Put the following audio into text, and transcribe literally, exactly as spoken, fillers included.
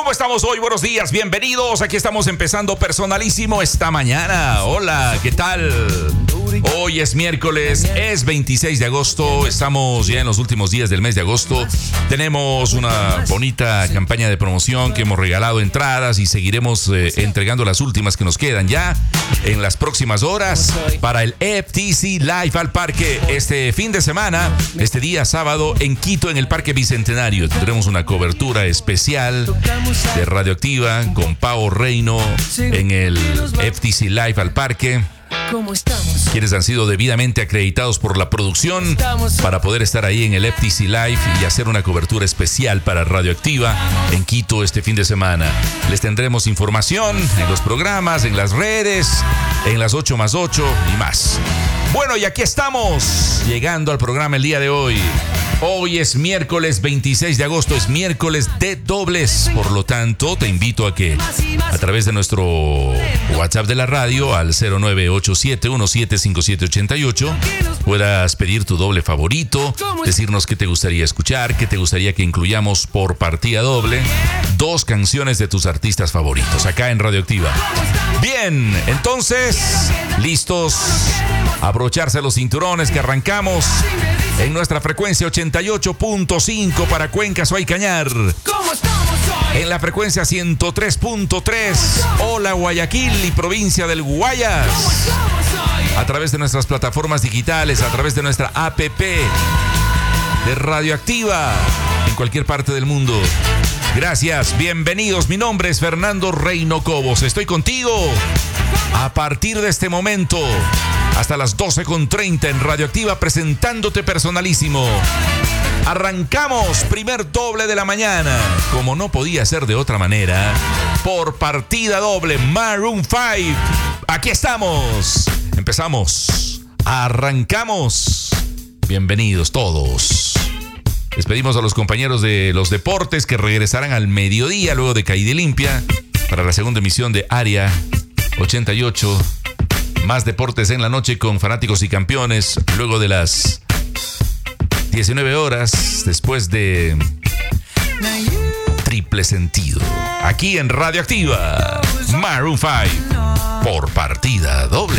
¿Cómo estamos hoy? Buenos días, bienvenidos. Aquí estamos empezando personalísimo esta mañana. Hola, ¿qué tal? Hoy es miércoles, es veintiséis de agosto. Estamos ya en los últimos días del mes de agosto. Tenemos una bonita campaña de promoción que hemos regalado entradas y seguiremos eh, entregando las últimas que nos quedan ya en las próximas horas para el F T C Live al Parque este fin de semana, este día sábado en Quito, en el Parque Bicentenario. Tendremos una cobertura especial de Radioactiva con Pao Reino en el F T C Live al Parque. ¿Cómo estamos? Quienes han sido debidamente acreditados por la producción para poder estar ahí en el F T C Live y hacer una cobertura especial para Radioactiva en Quito este fin de semana. Les tendremos información en los programas, en las redes, en las ocho más ocho y más. Bueno, y aquí estamos, llegando al programa el día de hoy. Hoy es miércoles veintiséis de agosto, es miércoles de dobles. Por lo tanto, te invito a que a través de nuestro WhatsApp de la radio al cero nueve ocho siete uno siete cinco siete ocho ocho puedas pedir tu doble favorito, decirnos qué te gustaría escuchar, qué te gustaría que incluyamos por partida doble, dos canciones de tus artistas favoritos acá en Radioactiva. Bien, entonces, listos, abrocharse los cinturones que arrancamos en nuestra frecuencia ochenta y ocho punto cinco para Cuenca, Suay, Cañar. En la frecuencia ciento tres punto tres, hola Guayaquil y provincia del Guayas. A través de nuestras plataformas digitales, a través de nuestra app de Radioactiva en cualquier parte del mundo. Gracias, bienvenidos. Mi nombre es Fernando Reino Cobos. Estoy contigo a partir de este momento hasta las doce con treinta en Radioactiva, presentándote personalísimo. Arrancamos, primer doble de la mañana, como no podía ser de otra manera, por partida doble, Maroon cinco. Aquí estamos, empezamos, arrancamos. Bienvenidos todos. Despedimos a los compañeros de los deportes que regresarán al mediodía luego de Caída Limpia para la segunda emisión de Área ochenta y ocho. Más deportes en la noche con fanáticos y campeones luego de las diecinueve horas, después de Triple Sentido. Aquí en Radioactiva, Maroon cinco por partida doble.